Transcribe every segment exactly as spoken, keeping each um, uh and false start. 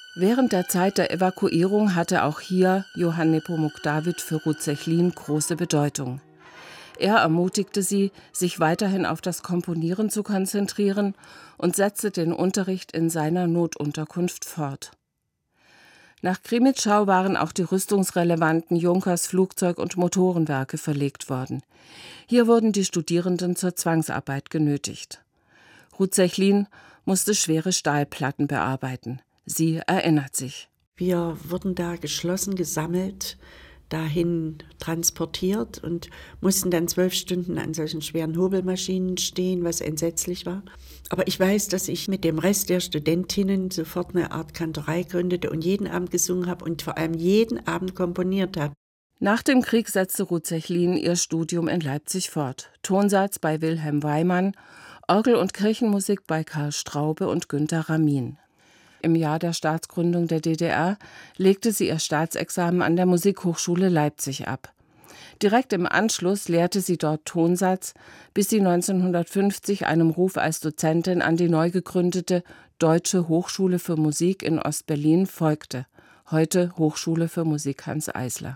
Während der Zeit der Evakuierung hatte auch hier Johann Nepomuk David für Ruth Sechlin große Bedeutung. Er ermutigte sie, sich weiterhin auf das Komponieren zu konzentrieren und setzte den Unterricht in seiner Notunterkunft fort. Nach Krimitschau waren auch die rüstungsrelevanten Junkers Flugzeug- und Motorenwerke verlegt worden. Hier wurden die Studierenden zur Zwangsarbeit genötigt. Ruth Sechlin musste schwere Stahlplatten bearbeiten. Sie erinnert sich. Wir wurden da geschlossen gesammelt, dahin transportiert und mussten dann zwölf Stunden an solchen schweren Hobelmaschinen stehen, was entsetzlich war. Aber ich weiß, dass ich mit dem Rest der Studentinnen sofort eine Art Kantorei gründete und jeden Abend gesungen habe und vor allem jeden Abend komponiert habe. Nach dem Krieg setzte Ruth Sechlin ihr Studium in Leipzig fort. Tonsatz bei Wilhelm Weimann, Orgel- und Kirchenmusik bei Karl Straube und Günter Ramin. Im Jahr der Staatsgründung der D D R legte sie ihr Staatsexamen an der Musikhochschule Leipzig ab. Direkt im Anschluss lehrte sie dort Tonsatz, bis sie neunzehnhundertfünfzig einem Ruf als Dozentin an die neu gegründete Deutsche Hochschule für Musik in Ost-Berlin folgte, heute Hochschule für Musik Hanns Eisler.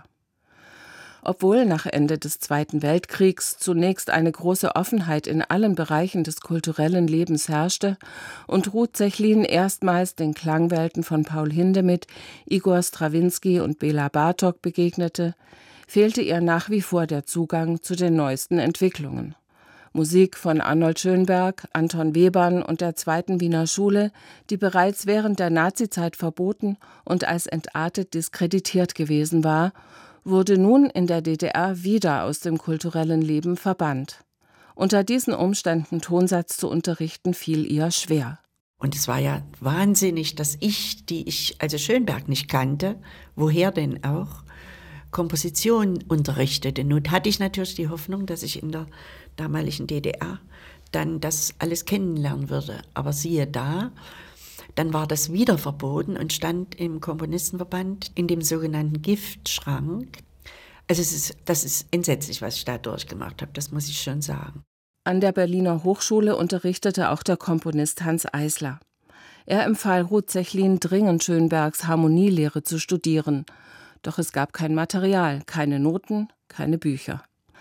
Obwohl nach Ende des Zweiten Weltkriegs zunächst eine große Offenheit in allen Bereichen des kulturellen Lebens herrschte und Ruth Sechlin erstmals den Klangwelten von Paul Hindemith, Igor Strawinski und Bela Bartok begegnete, fehlte ihr nach wie vor der Zugang zu den neuesten Entwicklungen. Musik von Arnold Schönberg, Anton Webern und der Zweiten Wiener Schule, die bereits während der Nazizeit verboten und als entartet diskreditiert gewesen war, wurde nun in der D D R wieder aus dem kulturellen Leben verbannt. Unter diesen Umständen Tonsatz zu unterrichten, fiel ihr schwer. Und es war ja wahnsinnig, dass ich, die ich also Schönberg nicht kannte, woher denn auch, Komposition unterrichtete. Nun hatte ich natürlich die Hoffnung, dass ich in der damaligen D D R dann das alles kennenlernen würde. Aber siehe da, dann war das wieder verboten und stand im Komponistenverband in dem sogenannten Giftschrank. Also es ist, das ist entsetzlich, was ich da durchgemacht habe, das muss ich schon sagen. An der Berliner Hochschule unterrichtete auch der Komponist Hanns Eisler. Er empfahl Ruth Sechlin dringend, Schönbergs Harmonielehre zu studieren. Doch es gab kein Material, keine Noten, keine Bücher.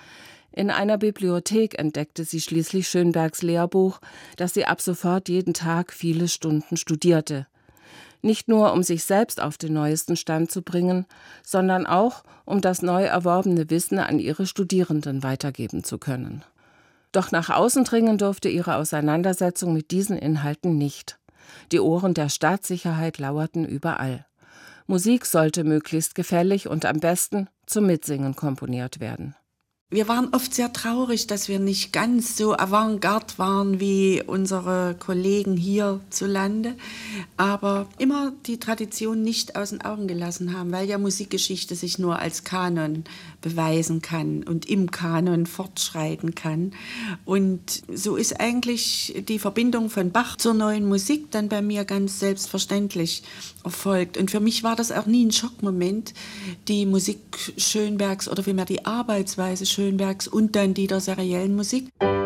In einer Bibliothek entdeckte sie schließlich Schönbergs Lehrbuch, das sie ab sofort jeden Tag viele Stunden studierte. Nicht nur, um sich selbst auf den neuesten Stand zu bringen, sondern auch, um das neu erworbene Wissen an ihre Studierenden weitergeben zu können. Doch nach außen dringen durfte ihre Auseinandersetzung mit diesen Inhalten nicht. Die Ohren der Staatssicherheit lauerten überall. Musik sollte möglichst gefällig und am besten zum Mitsingen komponiert werden. Wir waren oft sehr traurig, dass wir nicht ganz so avantgarde waren wie unsere Kollegen hierzulande, aber immer die Tradition nicht aus den Augen gelassen haben, weil ja Musikgeschichte sich nur als Kanon beweisen kann und im Kanon fortschreiten kann. Und so ist eigentlich die Verbindung von Bach zur neuen Musik dann bei mir ganz selbstverständlich erfolgt. Und für mich war das auch nie ein Schockmoment, die Musik Schönbergs oder vielmehr die Arbeitsweise Schönbergs und dann die der seriellen Musik.